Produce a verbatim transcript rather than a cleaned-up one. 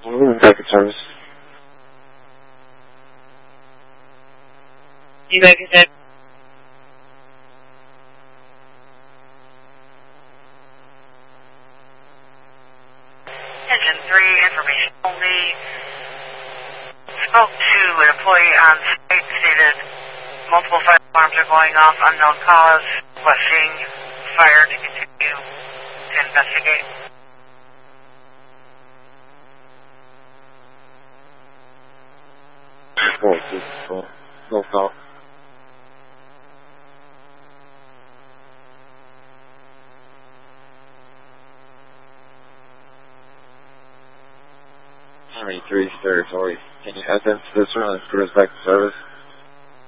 Mm, back in service. You back in service? Engine three, information only. Spoke to an employee on site, stated multiple fire alarms are going off, unknown cause, requesting fire to continue to investigate. Four, two, four. No call. Army three territory. Can you head them to this one and put us back to service?